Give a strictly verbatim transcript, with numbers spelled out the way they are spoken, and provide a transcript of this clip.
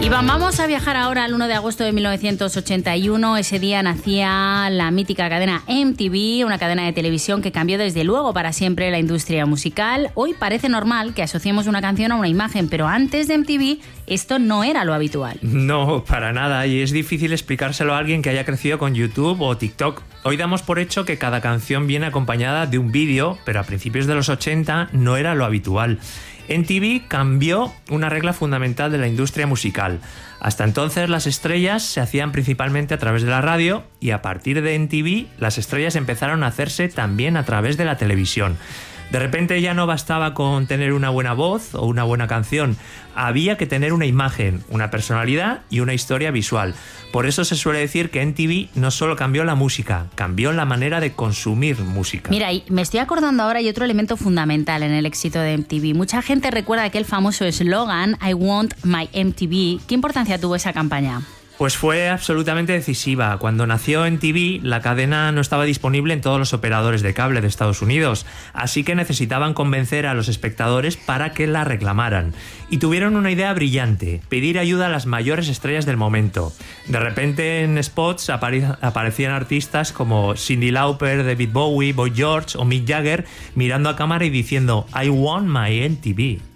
Iván, vamos a viajar ahora al uno de agosto de mil novecientos ochenta y uno. Ese día nacía la mítica cadena M T V, una cadena de televisión que cambió desde luego para siempre la industria musical. Hoy parece normal que asociemos una canción a una imagen, pero antes de M T V esto no era lo habitual. No, para nada, y es difícil explicárselo a alguien que haya crecido con YouTube o TikTok. Hoy damos por hecho que cada canción viene acompañada de un vídeo, pero a principios de los ochenta no era lo habitual. M T V cambió una regla fundamental de la industria musical. Hasta entonces las estrellas se hacían principalmente a través de la radio y a partir de M T V las estrellas empezaron a hacerse también a través de la televisión. De repente ya no bastaba con tener una buena voz o una buena canción, había que tener una imagen, una personalidad y una historia visual. Por eso se suele decir que M T V no solo cambió la música, cambió la manera de consumir música. Mira, me estoy acordando ahora de otro elemento fundamental en el éxito de M T V. Mucha gente recuerda aquel famoso eslogan I want my M T V. ¿Qué importancia tuvo esa campaña? Pues fue absolutamente decisiva. Cuando nació M T V, la cadena no estaba disponible en todos los operadores de cable de Estados Unidos, así que necesitaban convencer a los espectadores para que la reclamaran. Y tuvieron una idea brillante, pedir ayuda a las mayores estrellas del momento. De repente en spots apare- aparecían artistas como Cyndi Lauper, David Bowie, Boy George o Mick Jagger mirando a cámara y diciendo I want my M T V.